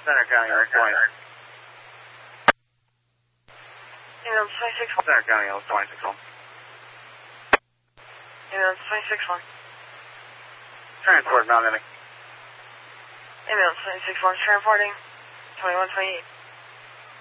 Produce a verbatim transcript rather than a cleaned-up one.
Center County, Ellis twenty. Ambulance twenty-six one. Center County, Ellis twenty-six one. Ambulance twenty-six one. Transport, Mount Innick. Ambulance twenty-six one, transporting twenty-one twenty-eight.